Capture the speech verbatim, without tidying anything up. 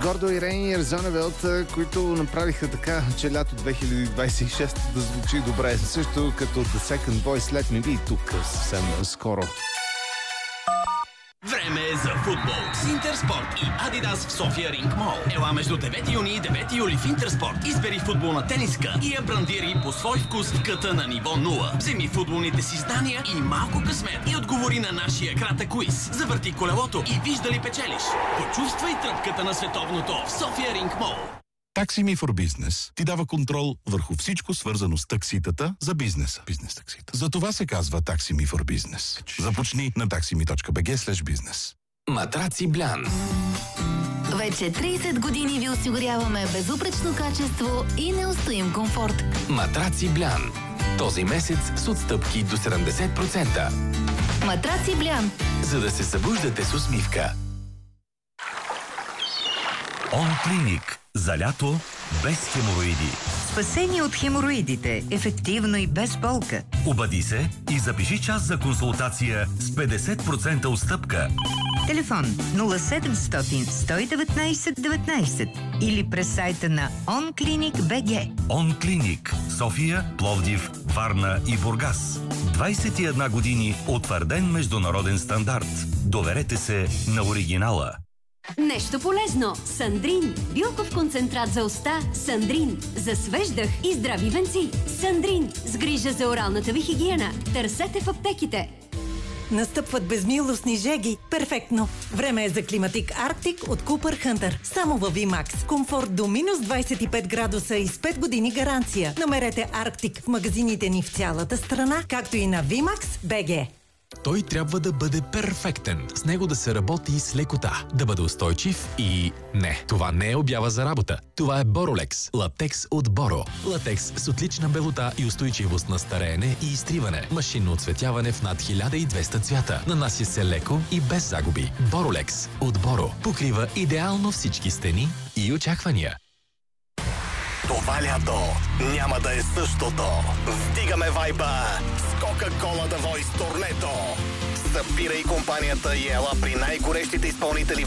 Гордо и Рейн и Резоневелт, които направиха така, че лято две хиляди двадесет и шеста да звучи добре. Също като The Second Voice, Let Me Be тук съвсем скоро. Време е за футбол с Интерспорт и Адидас в София Ринг Мол. Ела между девети юни и девети юли в Интерспорт. Избери футболна тениска и я брандири по свой вкус в къта на ниво нула. Вземи футболните си знания и малко късмет и отговори на нашия кратък квиз. Завърти колелото и виж дали печелиш. Почувствай тръпката на световното в София Ринг Мол. TaxiMe for Business ти дава контрол върху всичко свързано с такситата за бизнеса. Бизнес таксита. За това се казва TaxiMe for Business. Започни на taxime.bg слеш бизнес. Матраци Блян. Вече тридесет години ви осигуряваме безупречно качество и неустоим комфорт. Матраци Блян. Този месец с отстъпки до седемдесет процента. Матраци Блян. За да се събуждате с усмивка. Он Клиник. За лято без хемороиди. Спасение от хемороидите. Ефективно и без болка. Обади се и запиши час за консултация с петдесет процента отстъпка. Телефон нула седемстотин сто и деветнадесет деветнадесет или през сайта на онклиник точка бг. Он Клиник. София, Пловдив, Варна и Бургас. двадесет и една години утвърден международен стандарт. Доверете се на оригинала. Нещо полезно. Сандрин. Билков концентрат за уста. Сандрин. За свеж дъх и здрави венци. Сандрин. С грижа за оралната ви хигиена. Търсете в аптеките. Настъпват безмилостни жеги. Перфектно. Време е за климатик Арктик от Купър Хънтър. Само във VMAX. Комфорт до минус двадесет и пет градуса и с пет години гаранция. Намерете Арктик в магазините ни в цялата страна, както и на VMAX точка бг. Той трябва да бъде перфектен. С него да се работи с лекота. Да бъде устойчив и... Не, това не е обява за работа. Това е Боролекс. Латекс от Боро. Латекс с отлична белота и устойчивост на стареене и изтриване. Машинно оцветяване в над хиляда и двеста цвята. Нанася се леко и без загуби. Боролекс от Боро. Покрива идеално всички стени и очаквания. Това лято няма да е същото. Вдигаме вайба с Coca-Cola The Voice турнето. Събирай компанията и ела при най-горещите изпълнители